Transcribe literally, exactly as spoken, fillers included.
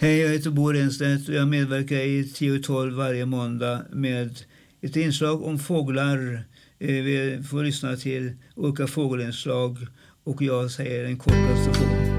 Hej, jag heter Bo Renstedt och jag medverkar i tio tolv varje måndag med ett inslag om fåglar. Vi får lyssna till olika fågelinslag och jag säger en kort presentation.